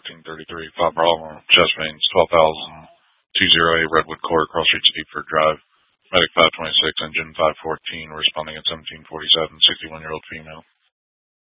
1433. 5 Bravo, chest veins, 12,000. 208 Redwood Court, Cross Street, Steepford Drive. Medic 526, engine 514, responding at 1747, 61-year-old female.